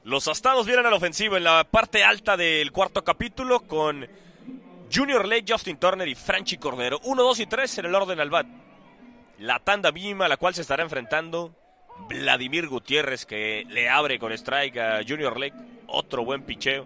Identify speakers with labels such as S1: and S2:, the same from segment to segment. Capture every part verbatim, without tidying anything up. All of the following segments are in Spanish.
S1: Los Astados vienen a la ofensiva en la parte alta del cuarto capítulo con Junior Lake, Justin Turner y Franchi Cordero. uno, dos y tres en el orden al bat. La tanda mínima a la cual se estará enfrentando Vladimir Gutiérrez, que le abre con strike a Junior Lake. Otro buen picheo.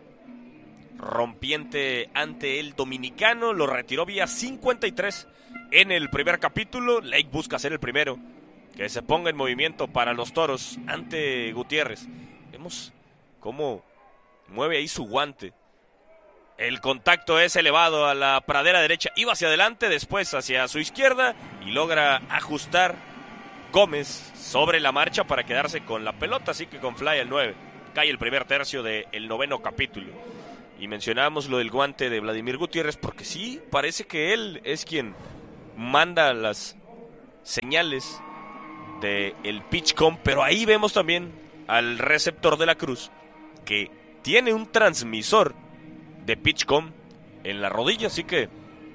S1: Rompiente ante el dominicano. Lo retiró vía cincuenta y tres en el primer capítulo. Lake busca ser el primero que se ponga en movimiento para los Toros ante Gutiérrez. Vemos cómo mueve ahí su guante. El contacto es elevado a la pradera derecha. Iba hacia adelante, después hacia su izquierda. Y logra ajustar Gómez sobre la marcha para quedarse con la pelota. Así que con fly al nueve. Cae el primer tercio del noveno capítulo. Y mencionábamos lo del guante de Vladimir Gutiérrez, porque sí, parece que él es quien manda las señales del pitch-com. Pero ahí vemos también al receptor de la Cruz, que tiene un transmisor de pitch-com en la rodilla, así que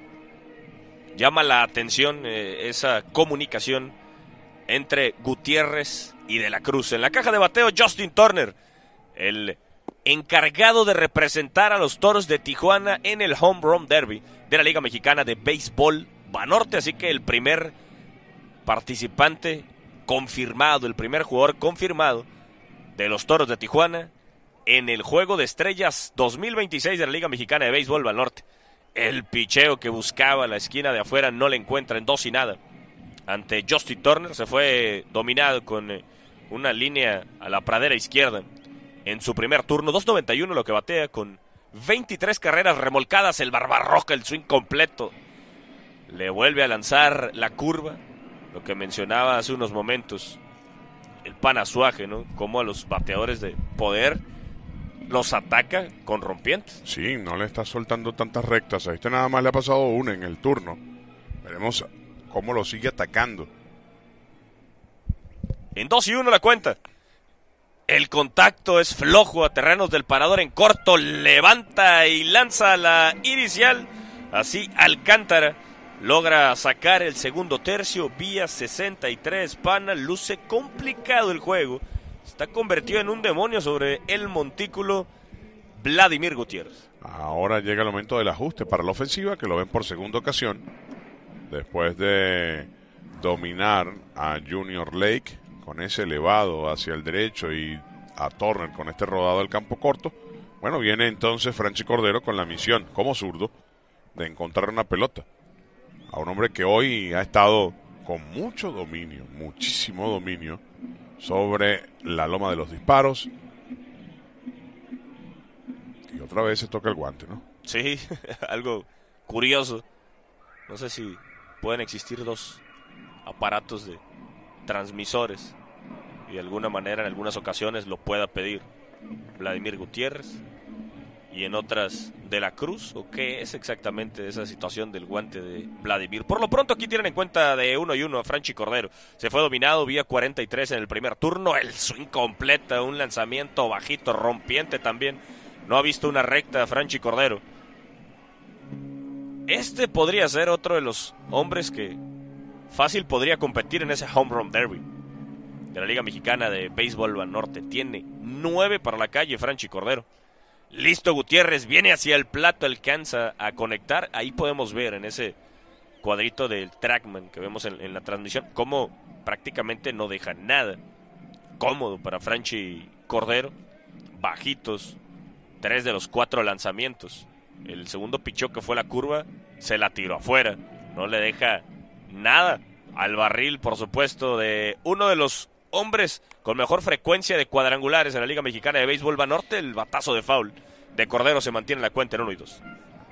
S1: llama la atención eh, esa comunicación entre Gutiérrez y de la Cruz. En la caja de bateo, Justin Turner, el encargado de representar a los Toros de Tijuana en el Home Run Derby de la Liga Mexicana de Béisbol Banorte, así que el primer participante confirmado, el primer jugador confirmado de los Toros de Tijuana en el Juego de Estrellas dos mil veintiséis de la Liga Mexicana de Béisbol Banorte. El picheo que buscaba la esquina de afuera no le encuentra en dos y nada. Ante Justin Turner se fue dominado con una línea a la pradera izquierda en su primer turno. dos noventa y uno lo que batea con veintitrés carreras remolcadas. El Barbarroja, el swing completo. Le vuelve a lanzar la curva, lo que mencionaba hace unos momentos el Panazuaje, ¿no? Como a los bateadores de poder los ataca con rompientes.
S2: Sí, no le está soltando tantas rectas. A este nada más le ha pasado una en el turno. Veremos cómo lo sigue atacando.
S1: En dos y uno la cuenta. El contacto es flojo a terrenos del parador en corto. Levanta y lanza la inicial. Así Alcántara logra sacar el segundo tercio vía sesenta y tres. Pana, luce complicado el juego. Está convertido en un demonio sobre el montículo Vladimir Gutiérrez.
S2: Ahora llega el momento del ajuste para la ofensiva, que lo ven por segunda ocasión. Después de dominar a Junior Lake con ese elevado hacia el derecho y a Turner con este rodado al campo corto. Bueno, viene entonces Franchi Cordero con la misión, como zurdo, de encontrar una pelota a un hombre que hoy ha estado con mucho dominio, muchísimo dominio sobre la loma de los disparos. Y otra vez se toca el guante, ¿no?
S1: Sí, algo curioso. No sé si pueden existir dos aparatos de transmisores y de alguna manera en algunas ocasiones lo pueda pedir Vladimir Gutiérrez y en otras de la Cruz, o qué es exactamente esa situación del guante de Vladimir. Por lo pronto aquí tienen en cuenta de uno y uno a Franchi Cordero. Se fue dominado vía cuarenta y tres en el primer turno. El swing completa, un lanzamiento bajito, rompiente también. No ha visto una recta Franchi Cordero. Este podría ser otro de los hombres que fácil podría competir en ese Home Run Derby de la Liga Mexicana de Béisbol Banorte. Tiene nueve para la calle Franchi Cordero. Listo Gutiérrez, viene hacia el plato, alcanza a conectar. Ahí podemos ver en ese cuadrito del Trackman que vemos en, en la transmisión cómo prácticamente no deja nada. Cómodo para Franchi Cordero. Bajitos, tres de los cuatro lanzamientos. El segundo pichó que fue la curva, se la tiró afuera. No le deja nada al barril, por supuesto, de uno de los hombres con mejor frecuencia de cuadrangulares en la Liga Mexicana de Béisbol Banorte. El batazo de foul de Cordero se mantiene en la cuenta en uno y dos.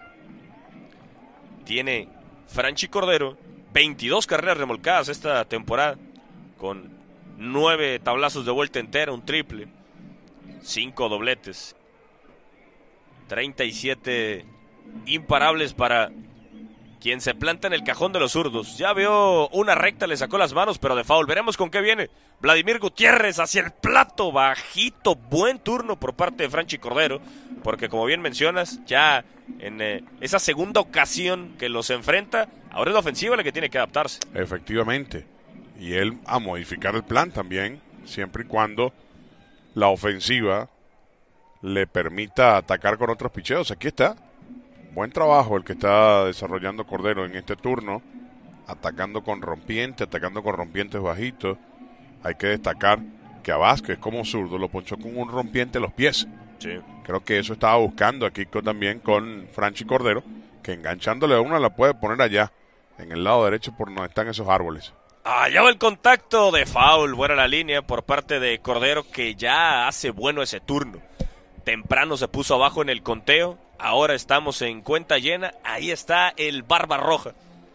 S1: Tiene Franchi Cordero veintidós carreras remolcadas esta temporada, con nueve tablazos de vuelta entera, un triple, cinco dobletes, treinta y siete imparables para quien se planta en el cajón de los zurdos. Ya veo una recta, le sacó las manos, pero de foul. Veremos con qué viene. Vladimir Gutiérrez hacia el plato, bajito. Buen turno por parte de Franchi Cordero, porque como bien mencionas, ya en eh, esa segunda ocasión que los enfrenta, ahora es la ofensiva la que tiene que adaptarse.
S2: Efectivamente. Y él a modificar el plan también, siempre y cuando la ofensiva le permita atacar con otros picheos. Aquí está. Buen trabajo el que está desarrollando Cordero en este turno. Atacando con rompiente, atacando con rompientes bajitos. Hay que destacar que a Vázquez, como zurdo, lo ponchó con un rompiente a los pies.
S1: Sí.
S2: Creo que eso estaba buscando aquí con, también con Franchi Cordero, que enganchándole a una la puede poner allá, en el lado derecho por donde están esos árboles.
S1: Allá va el contacto de foul, buena la línea por parte de Cordero, que ya hace bueno ese turno. Temprano se puso abajo en el conteo, ahora estamos en cuenta llena, ahí está el Barba Roja.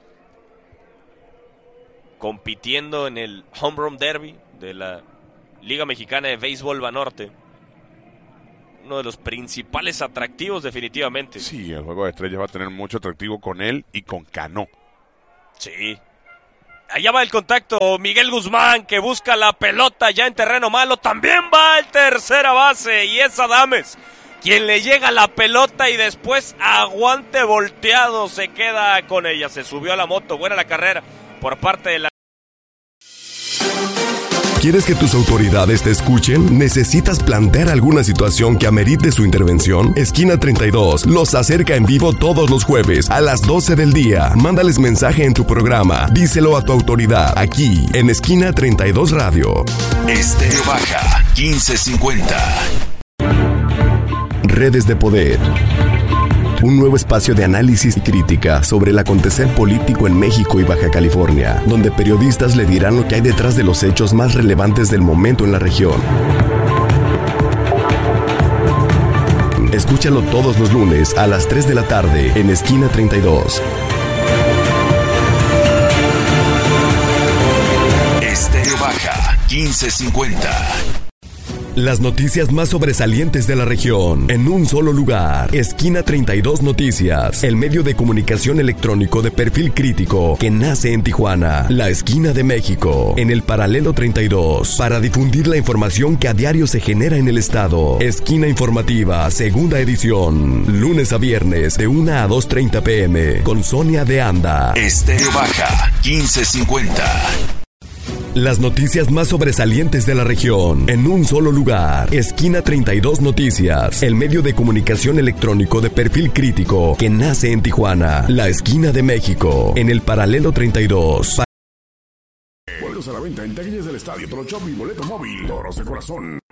S1: Compitiendo en el Home Run Derby de la Liga Mexicana de Béisbol Banorte. Uno de los principales atractivos definitivamente.
S2: Sí, el Juego de Estrellas va a tener mucho atractivo con él y con Cano.
S1: Sí. Allá va el contacto, Miguel Guzmán, que busca la pelota ya en terreno malo. También va el tercera base y es Adames quien le llega la pelota y después aguante volteado se queda con ella. Se subió a la moto, buena la carrera por parte de la...
S3: ¿Quieres que tus autoridades te escuchen? ¿Necesitas plantear alguna situación que amerite su intervención? Esquina treinta y dos los acerca en vivo todos los jueves a las doce del día. Mándales mensaje en tu programa. Díselo a tu autoridad aquí en Esquina treinta y dos Radio.
S4: Estéreo Baja quince cincuenta.
S3: Redes de Poder. Un nuevo espacio de análisis y crítica sobre el acontecer político en México y Baja California, donde periodistas le dirán lo que hay detrás de los hechos más relevantes del momento en la región. Escúchalo todos los lunes a las tres de la tarde en Esquina treinta y dos.
S4: Estéreo Baja quince cincuenta.
S3: Las noticias más sobresalientes de la región en un solo lugar. Esquina treinta y dos Noticias, el medio de comunicación electrónico de perfil crítico que nace en Tijuana, la esquina de México, en el paralelo treinta y dos, para difundir la información que a diario se genera en el estado. Esquina Informativa, segunda edición, lunes a viernes de una a dos treinta pm, con Sonia de Anda.
S4: Estéreo Baja quince cincuenta.
S3: Las noticias más sobresalientes de la región en un solo lugar. Esquina treinta y dos Noticias, el medio de comunicación electrónico de perfil crítico que nace en Tijuana, la esquina de México, en el paralelo treinta y dos.
S5: Boletos a la venta en taquillas del estadio, Toro Shop y boleto móvil. Toros de corazón.